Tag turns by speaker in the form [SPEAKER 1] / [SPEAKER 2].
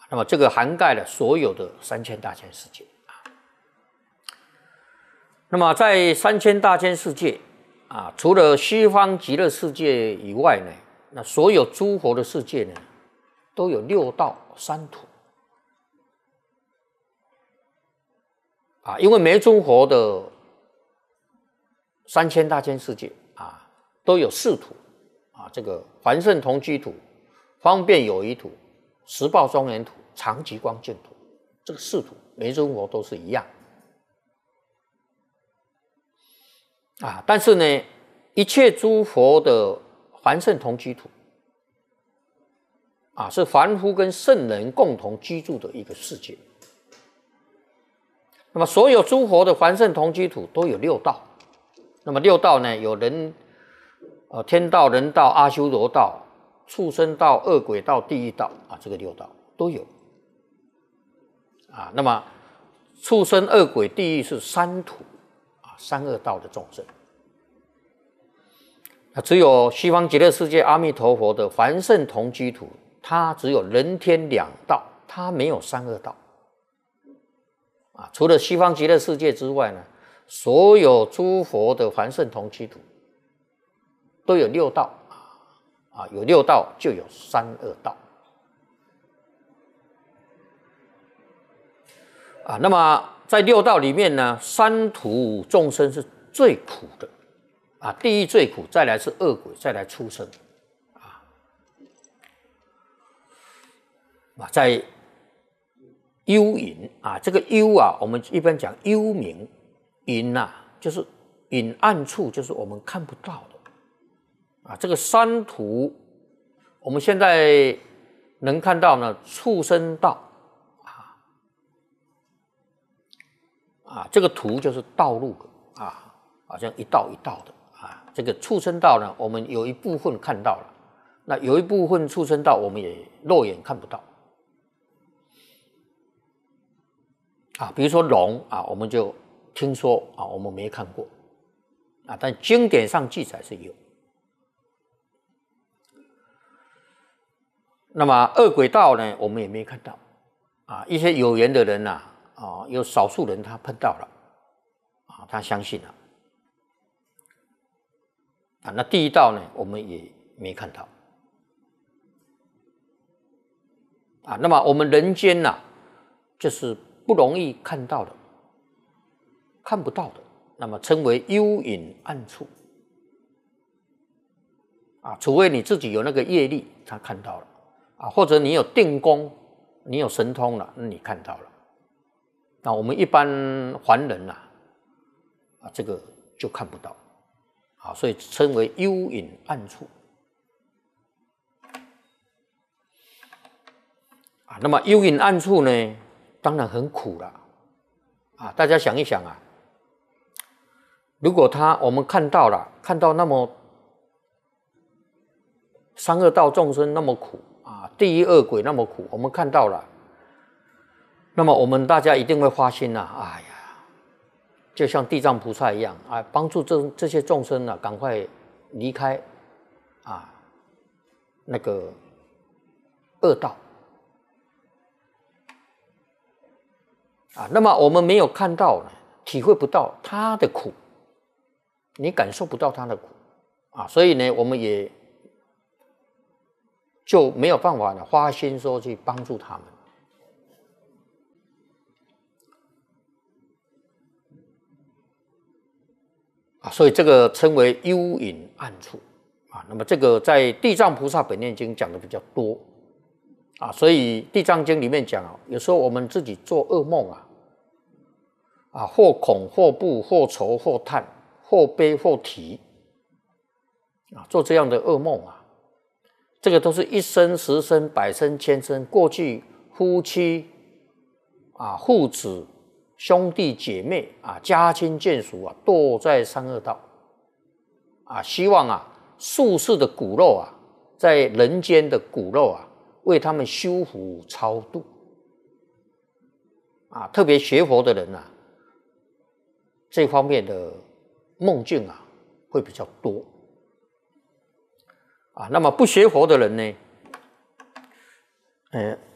[SPEAKER 1] 那么这个涵盖了所有的3000大千世界。那么在3000大千世界除了西方极乐世界以外呢，那所有诸佛的世界呢，都有6道3土因为每尊佛的3000大千世界都有4土这个凡圣同居土、方便有余土、十报庄严土、常寂光净土，这个4土每尊佛都是一样但是呢，一切诸佛的凡圣同居土是凡夫跟圣人共同居住的一个世界。那么所有诸佛的凡圣同居土都有6道，那么6道呢，有天道、人道、阿修罗道、畜生道、恶鬼道、地狱道这个6道都有那么畜生、恶鬼、地狱是3土3恶道的众生。只有西方极乐世界阿弥陀佛的凡圣同居土，它只有人天2道，它没有3恶道除了西方极乐世界之外呢，所有诸佛的凡圣同居土都有6道有6道就有3恶道那么在6道里面呢，3土众生是最苦的地狱最苦，再来是恶鬼，再来畜生在幽隐这个幽我们一般讲幽冥，隐就是隐暗处，就是我们看不到的这个3土我们现在能看到呢，畜生道这个土就是道路好像一道一道的这个畜生道呢，我们有一部分看到了，那有一部分畜生道我们也肉眼看不到比如说龙我们就听说我们没看过但经典上记载是有。那么恶鬼道呢，我们也没看到一些有缘的人有少数人他碰到了他相信了那地狱道呢，我们也没看到那么我们人间就是不容易看到的，看不到的，那么称为幽隐暗处除非你自己有那个业力，他看到了或者你有定功，你有神通了，那你看到了。那我们一般凡人这个就看不到所以称为幽隐暗处那么幽隐暗处呢，当然很苦了大家想一想如果我们看到那么3恶道众生那么苦地狱恶鬼那么苦，我们看到了，那么我们大家一定会发心哎呀，就像地藏菩萨一样帮助这些众生赶快离开那个恶道那么我们没有看到，体会不到他的苦，你感受不到他的苦所以呢，我们也就没有办法花心说去帮助他们所以这个称为幽隐暗处那么这个在地藏菩萨本愿经讲的比较多所以地藏经里面讲有时候我们自己做噩梦或恐或怖或愁或叹或悲或啼做这样的噩梦这个都是1生10生100生1000生，过去夫妻父子兄弟姐妹家亲眷属堕在3恶道希望宿世的骨肉在人间的骨肉为他们修福超度特别学佛的人这方面的梦境会比较多那么不学佛的人呢